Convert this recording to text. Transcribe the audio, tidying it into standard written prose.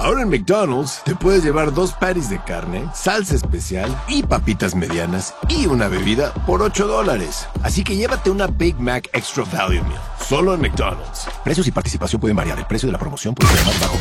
Ahora en McDonald's te puedes llevar 2 patties de carne, salsa especial y papitas medianas y una bebida por $8. Así que llévate una Big Mac Extra Value Meal. Solo en McDonald's. Precios y participación pueden variar. El precio de la promoción puede ser más bajo